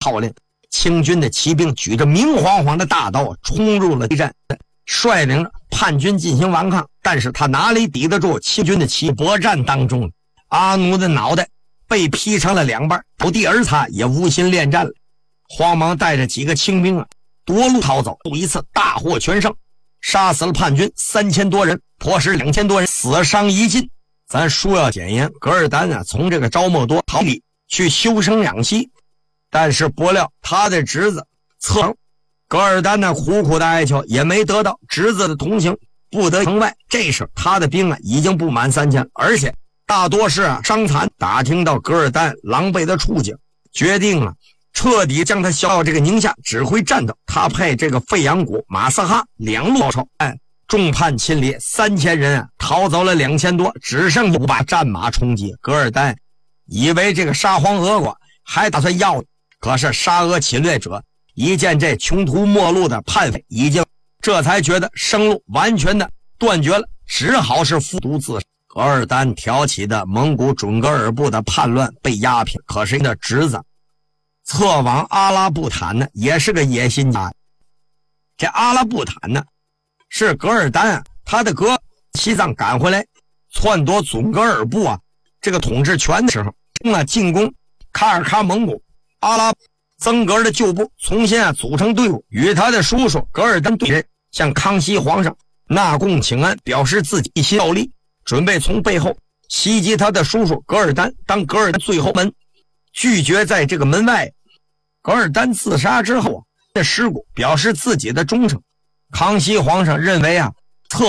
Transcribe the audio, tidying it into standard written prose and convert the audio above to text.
号令，清军的骑兵举着明晃晃的大刀冲入了敌阵，率领着叛军进行顽抗。但是他哪里抵得住清军的骑搏战当中，阿努的脑袋被劈成了两半，倒地而擦，也无心恋战了。慌忙带着几个清兵夺路逃走，又一次大获全胜，杀死了叛军3000多人，迫使2000多人死伤已尽。咱书要简言，噶尔丹从这个昭莫多逃离去休生养息，但是不料他的侄子策王噶尔丹苦苦的哀求，也没得到侄子的同情，不得城外。这时他的兵已经不满3000，而且大多是伤残。打听到噶尔丹狼狈的处境，决定彻底将他消到这个宁夏指挥战斗。他派这个费扬古、马斯哈两路报仇，众叛亲离，3000人逃走了2000多，只剩500战马冲击。噶尔丹以为这个沙皇俄国还打算要，可是沙俄侵略者一见这穷途末路的叛匪已经，这才觉得生路完全的断绝了，只好是服毒自杀。噶尔丹挑起的蒙古准噶尔部的叛乱被压平，可是他的侄子策王阿拉布坦也是个野心家。这阿拉布坦是噶尔丹他的哥西藏赶回来篡夺准噶尔部这个统治权的时候，进攻卡尔喀蒙古，阿拉曾格的旧部重新组成队伍，与他的叔叔噶尔丹对阵，向康熙皇上纳贡请安，表示自己一心效力，准备从背后袭击他的叔叔噶尔丹。当噶尔丹最后门拒绝在这个门外，噶尔丹自杀之后，这尸骨表示自己的忠诚。康熙皇上认为